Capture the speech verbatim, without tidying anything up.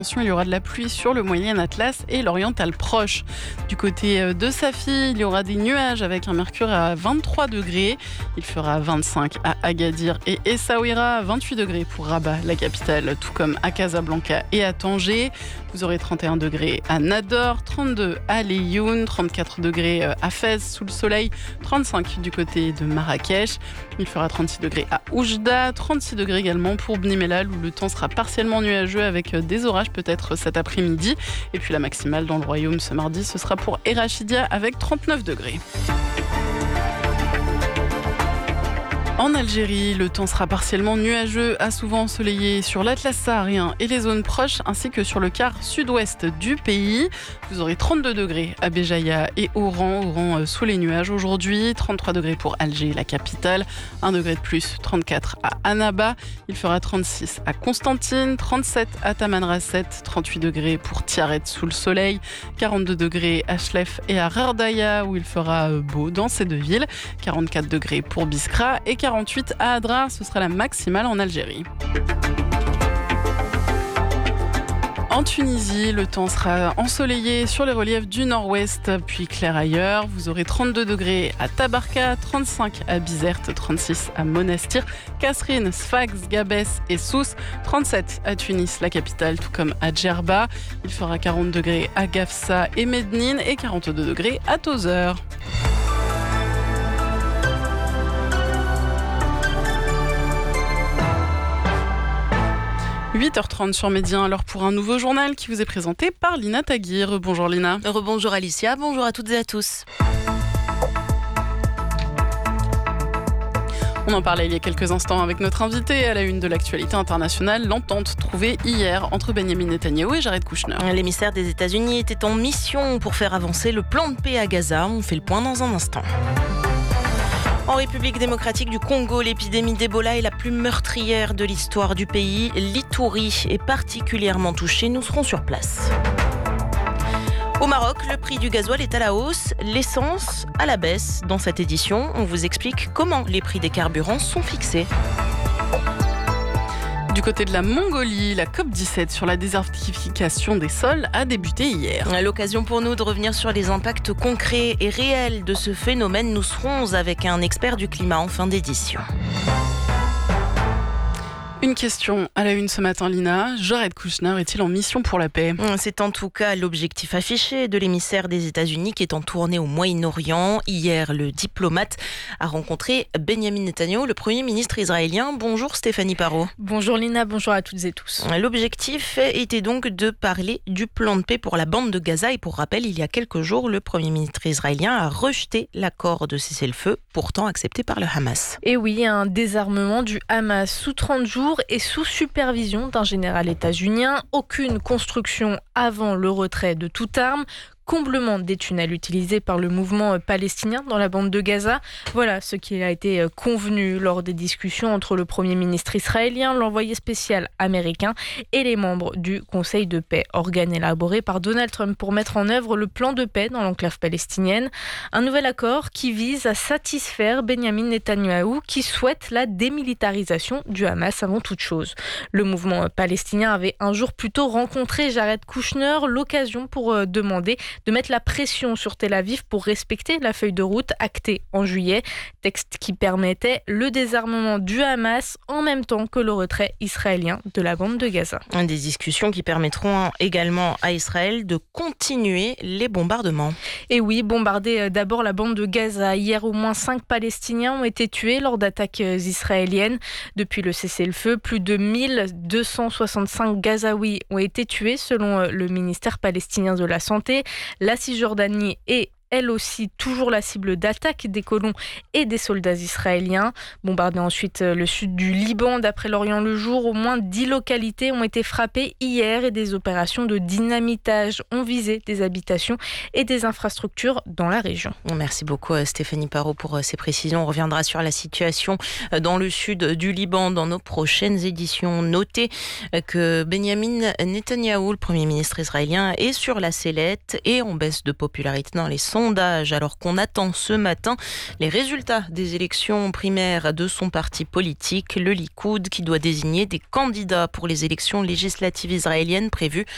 Il y aura de la pluie sur le moyen Atlas et l'oriental proche. Du côté de Safi, il y aura des nuages avec un mercure à vingt-trois degrés. Il fera vingt-cinq à Agadir et Essaouira, vingt-huit degrés pour Rabat, la capitale, tout comme à Casablanca et à Tanger. Vous aurez trente et un degrés à Nador, trente-deux à Lioune, trente-quatre degrés à Fès sous le soleil, trente-cinq du côté de Marrakech. Il fera trente-six degrés à Oujda, trente-six degrés également pour Bni Mellal où le temps sera partiellement nuageux avec des orages peut-être cet après-midi. Et puis la maximale dans le royaume ce mardi, ce sera pour Erachidia avec trente-neuf degrés. En Algérie, le temps sera partiellement nuageux, à souvent ensoleillé sur l'Atlas saharien et les zones proches, ainsi que sur le quart sud-ouest du pays. Vous aurez trente-deux degrés à Béjaïa et Oran, Oran sous les nuages aujourd'hui, trente-trois degrés pour Alger, la capitale, un degré de plus, trente-quatre à Annaba. Il fera trente-six à Constantine, trente-sept à Tamanrasset, trente-huit degrés pour Tiaret sous le soleil, quarante-deux degrés à Chlef et à Rardaya où il fera beau dans ces deux villes, quarante-quatre degrés pour Biskra et quarante-huit à Adrar, ce sera la maximale en Algérie. En Tunisie, le temps sera ensoleillé sur les reliefs du nord-ouest, puis clair ailleurs. Vous aurez trente-deux degrés à Tabarka, trente-cinq à Bizerte, trente-six à Monastir, Kasserine, Sfax, Gabès et Sousse, trente-sept à Tunis, la capitale, tout comme à Djerba. Il fera quarante degrés à Gafsa et Mednine et quarante-deux degrés à Tozeur. huit heures trente sur Média, alors pour un nouveau journal qui vous est présenté par Lina Taguir. Bonjour Lina. Rebonjour Alicia, bonjour à toutes et à tous. On en parlait il y a quelques instants avec notre invité à la une de l'actualité internationale, l'entente trouvée hier entre Benyamin Netanyahou et Jared Kushner. L'émissaire des États-Unis était en mission pour faire avancer le plan de paix à Gaza. On fait le point dans un instant. En République démocratique du Congo, l'épidémie d'Ebola est la plus meurtrière de l'histoire du pays. L'Ituri est particulièrement touchée. Nous serons sur place. Au Maroc, le prix du gasoil est à la hausse, l'essence à la baisse. Dans cette édition, on vous explique comment les prix des carburants sont fixés. Du côté de la Mongolie, la COP dix-sept sur la désertification des sols a débuté hier. L'occasion pour nous de revenir sur les impacts concrets et réels de ce phénomène. Nous serons avec un expert du climat en fin d'édition. Une question à la une ce matin, Lina. Jared Kushner est-il en mission pour la paix ? C'est en tout cas l'objectif affiché de l'émissaire des États-Unis qui est en tournée au Moyen-Orient. Hier, le diplomate a rencontré Benyamin Netanyahou, le Premier ministre israélien. Bonjour Stéphanie Parot. Bonjour Lina, bonjour à toutes et tous. L'objectif était donc de parler du plan de paix pour la bande de Gaza. Et pour rappel, il y a quelques jours, le Premier ministre israélien a rejeté l'accord de cessez-le-feu, pourtant accepté par le Hamas. Et oui, un désarmement du Hamas sous trente jours et sous supervision d'un général états-unien. Aucune construction avant le retrait de toute arme. Comblement des tunnels utilisés par le mouvement palestinien dans la bande de Gaza. Voilà ce qui a été convenu lors des discussions entre le Premier ministre israélien, l'envoyé spécial américain et les membres du Conseil de paix, organe élaboré par Donald Trump pour mettre en œuvre le plan de paix dans l'enclave palestinienne. Un nouvel accord qui vise à satisfaire Benyamin Netanyahou qui souhaite la démilitarisation du Hamas avant toute chose. Le mouvement palestinien avait un jour plus tôt rencontré Jared Kushner, l'occasion pour demander de mettre la pression sur Tel Aviv pour respecter la feuille de route actée en juillet, texte qui permettait le désarmement du Hamas en même temps que le retrait israélien de la bande de Gaza. Des discussions qui permettront également à Israël de continuer les bombardements. Et oui, bombarder d'abord la bande de Gaza. Hier, au moins cinq Palestiniens ont été tués lors d'attaques israéliennes. Depuis le cessez-le-feu, plus de mille deux cent soixante-cinq Gazaouis ont été tués selon le ministère palestinien de la Santé. La Cisjordanie est elle aussi toujours la cible d'attaques des colons et des soldats israéliens. Bombardé ensuite le sud du Liban, d'après l'Orient le jour, au moins dix localités ont été frappées hier et des opérations de dynamitage ont visé des habitations et des infrastructures dans la région. Merci beaucoup Stéphanie Parot pour ces précisions. On reviendra sur la situation dans le sud du Liban dans nos prochaines éditions. Notez que Benyamin Netanyahou, le Premier ministre israélien, est sur la sellette et en baisse de popularité dans les sondages. Alors qu'on attend ce matin les résultats des élections primaires de son parti politique, le Likoud, qui doit désigner des candidats pour les élections législatives israéliennes prévues